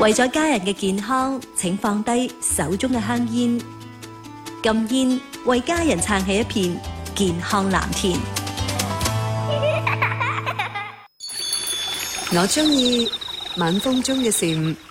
為咗家人嘅健康，請放低手中嘅香煙，禁煙，為家人撐起一片健康藍天。 我鍾意晚風中嘅蟬，